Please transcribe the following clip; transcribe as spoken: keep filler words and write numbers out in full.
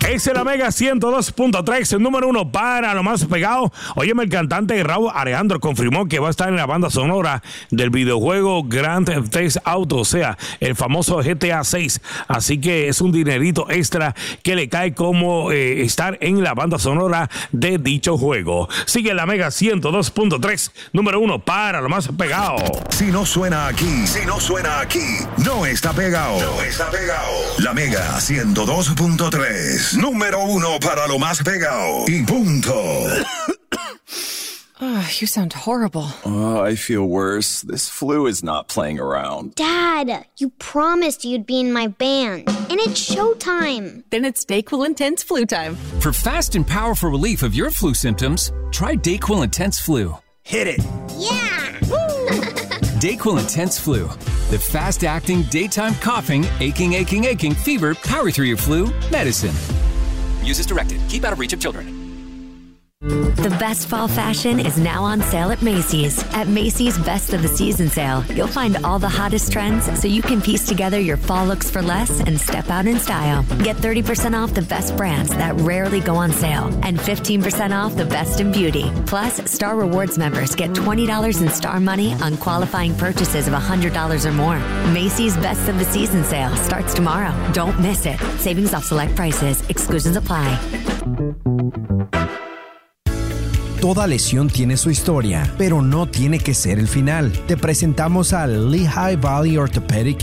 Es la Mega ciento dos punto tres, el número uno para lo más pegado. Óyeme, el cantante Raúl Alejandro confirmó que va a estar en la banda sonora del videojuego Grand Theft Auto, o sea, el famoso G T A seis. Así que es un dinerito extra que le cae como eh, estar en la banda sonora de dicho juego. Sigue la Mega ciento dos punto tres, número uno para lo más pegado. Si no suena aquí, si no suena aquí, no está pegado. No está pegado. La Mega ciento dos punto tres. Número uno para lo más pegado. Y punto. Oh, you sound horrible. Oh, I feel worse. This flu is not playing around. Dad, you promised you'd be in my band. And it's showtime. Then it's DayQuil Intense Flu time. For fast and powerful relief of your flu symptoms, try DayQuil Intense Flu. Hit it. Yeah. DayQuil Intense Flu. The fast-acting, daytime coughing, aching, aching, aching, fever, power through your flu medicine. Use as directed. Keep out of reach of children. The best fall fashion is now on sale at Macy's. At Macy's Best of the Season sale, you'll find all the hottest trends so you can piece together your fall looks for less and step out in style. Get thirty percent off the best brands that rarely go on sale and fifteen percent off the best in beauty. Plus, Star Rewards members get twenty dollars in Star Money on qualifying purchases of one hundred dollars or more. Macy's Best of the Season sale starts tomorrow. Don't miss it. Savings off select prices. Exclusions apply. Toda lesión tiene su historia, pero no tiene que ser el final. Te presentamos al Lehigh Valley Orthopedic